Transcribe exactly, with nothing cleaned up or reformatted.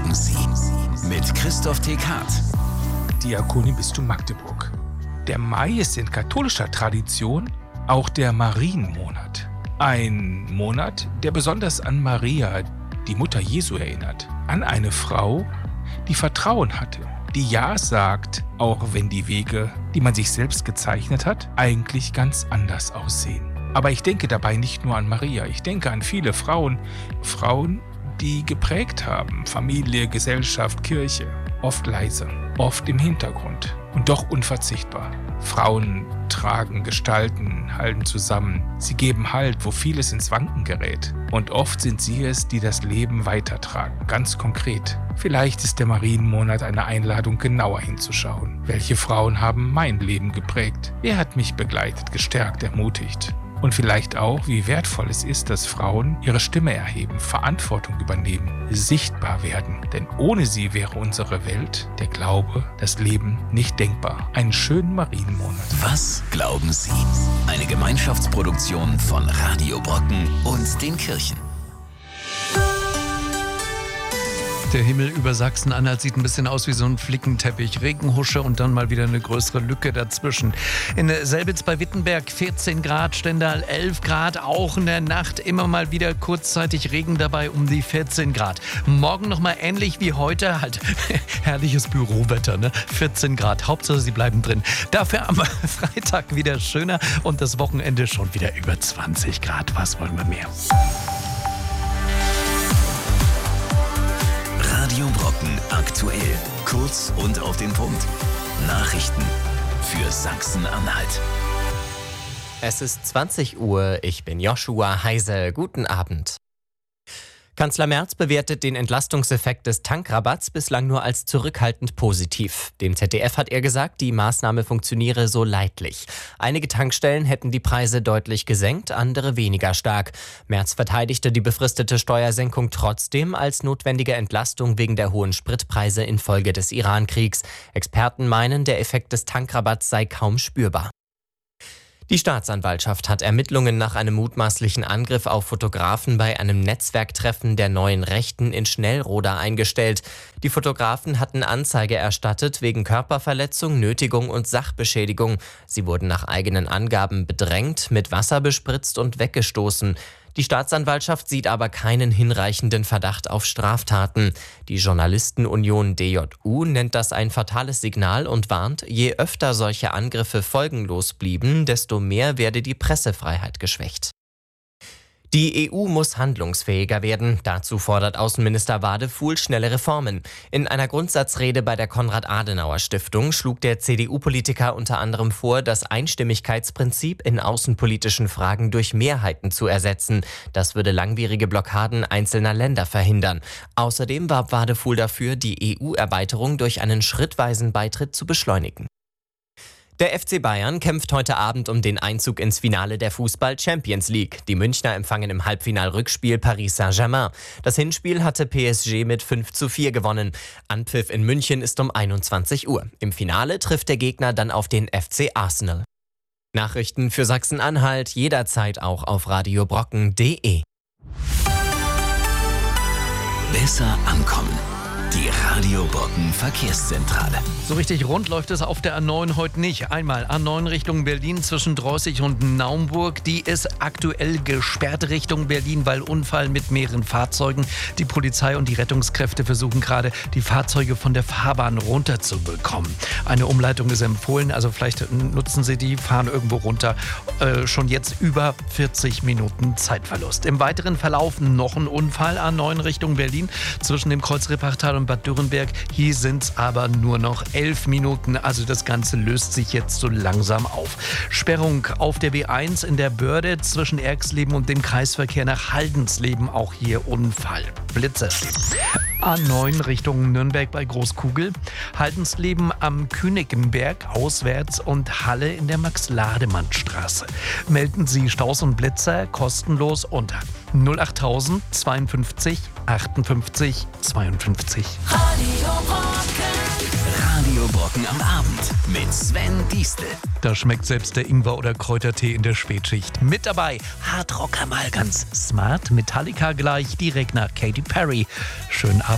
glauben Sie? Mit Christoph Tekart. Diakoninbistum Magdeburg. Der Mai ist in katholischer Tradition auch der Marienmonat. Ein Monat, der besonders an Maria, die Mutter Jesu, erinnert. An eine Frau, die Vertrauen hatte, die Ja sagt, auch wenn die Wege, die man sich selbst gezeichnet hat, eigentlich ganz anders aussehen. Aber ich denke dabei nicht nur an Maria, ich denke an viele Frauen, Frauen, die geprägt haben, Familie, Gesellschaft, Kirche, oft leise, oft im Hintergrund und doch unverzichtbar. Frauen tragen, gestalten, halten zusammen. Sie geben Halt, wo vieles ins Wanken gerät. Und oft sind sie es, die das Leben weitertragen, ganz konkret. Vielleicht ist der Marienmonat eine Einladung, genauer hinzuschauen. Welche Frauen haben mein Leben geprägt? Wer hat mich begleitet, gestärkt, ermutigt? Und vielleicht auch, wie wertvoll es ist, dass Frauen ihre Stimme erheben, Verantwortung übernehmen, sichtbar werden. Denn ohne sie wäre unsere Welt, der Glaube, das Leben nicht denkbar. Einen schönen Marienmonat. Was glauben Sie? Eine Gemeinschaftsproduktion von Radio Brocken und den Kirchen. Der Himmel über Sachsen-Anhalt sieht ein bisschen aus wie so ein Flickenteppich. Regenhusche und dann mal wieder eine größere Lücke dazwischen. In Selbitz bei Wittenberg vierzehn Grad, Stendal elf Grad. Auch in der Nacht immer mal wieder kurzzeitig Regen dabei um die vierzehn Grad. Morgen nochmal ähnlich wie heute. Halt herrliches Bürowetter, ne? vierzehn Grad. Hauptsache, sie bleiben drin. Dafür am Freitag wieder schöner und das Wochenende schon wieder über zwanzig Grad. Was wollen wir mehr? Radio Brocken aktuell. Kurz und auf den Punkt. Nachrichten für Sachsen-Anhalt. Es ist zwanzig Uhr. Ich bin Joshua Heise. Guten Abend. Kanzler Merz bewertet den Entlastungseffekt des Tankrabatts bislang nur als zurückhaltend positiv. Dem Z D F hat er gesagt, die Maßnahme funktioniere so leidlich. Einige Tankstellen hätten die Preise deutlich gesenkt, andere weniger stark. Merz verteidigte die befristete Steuersenkung trotzdem als notwendige Entlastung wegen der hohen Spritpreise infolge des Iran-Kriegs. Experten meinen, der Effekt des Tankrabatts sei kaum spürbar. Die Staatsanwaltschaft hat Ermittlungen nach einem mutmaßlichen Angriff auf Fotografen bei einem Netzwerktreffen der Neuen Rechten in Schnellroda eingestellt. Die Fotografen hatten Anzeige erstattet wegen Körperverletzung, Nötigung und Sachbeschädigung. Sie wurden nach eigenen Angaben bedrängt, mit Wasser bespritzt und weggestoßen. Die Staatsanwaltschaft sieht aber keinen hinreichenden Verdacht auf Straftaten. Die Journalistenunion D J U nennt das ein fatales Signal und warnt, je öfter solche Angriffe folgenlos blieben, desto mehr werde die Pressefreiheit geschwächt. Die E U muss handlungsfähiger werden. Dazu fordert Außenminister Wadefuhl schnelle Reformen. In einer Grundsatzrede bei der Konrad-Adenauer-Stiftung schlug der C D U-Politiker unter anderem vor, das Einstimmigkeitsprinzip in außenpolitischen Fragen durch Mehrheiten zu ersetzen. Das würde langwierige Blockaden einzelner Länder verhindern. Außerdem warb Wadefuhl dafür, die E U-Erweiterung durch einen schrittweisen Beitritt zu beschleunigen. Der F C Bayern kämpft heute Abend um den Einzug ins Finale der Fußball-Champions League. Die Münchner empfangen im Halbfinal-Rückspiel Paris Saint-Germain. Das Hinspiel hatte P S G mit fünf zu vier gewonnen. Anpfiff in München ist um einundzwanzig Uhr. Im Finale trifft der Gegner dann auf den F C Arsenal. Nachrichten für Sachsen-Anhalt jederzeit auch auf radio brocken punkt de. Besser ankommen. Die Radio Brocken Verkehrszentrale. So richtig rund läuft es auf der A neun heute nicht. Einmal A neun Richtung Berlin zwischen Droßig und Naumburg. Die ist aktuell gesperrt Richtung Berlin, weil Unfall mit mehreren Fahrzeugen. Die Polizei und die Rettungskräfte versuchen gerade, die Fahrzeuge von der Fahrbahn runterzubekommen. Eine Umleitung ist empfohlen, also vielleicht nutzen Sie die, fahren irgendwo runter. Äh, schon jetzt über vierzig Minuten Zeitverlust. Im weiteren Verlauf noch ein Unfall A neun Richtung Berlin zwischen dem Kreuz Repartal und Bad Dürrenberg. Hier sind es aber nur noch elf Minuten. Also das Ganze löst sich jetzt so langsam auf. Sperrung auf der B eins in der Börde zwischen Erxleben und dem Kreisverkehr nach Haldensleben. Auch hier Unfall. Blitze. A neun Richtung Nürnberg bei Großkugel. Haldensleben am Königenberg auswärts und Halle in der Max-Lademann-Straße. Melden Sie Staus und Blitzer kostenlos unter null achttausend zweiundfünfzig achtundfünfzig zweiundfünfzig. Radio Brocken. Radio Brocken am Abend mit Sven Diestel. Da schmeckt selbst der Ingwer- oder Kräutertee in der Spätschicht. Mit dabei Hardrocker mal ganz smart, Metallica gleich, direkt nach Katy Perry. Schönen Abend.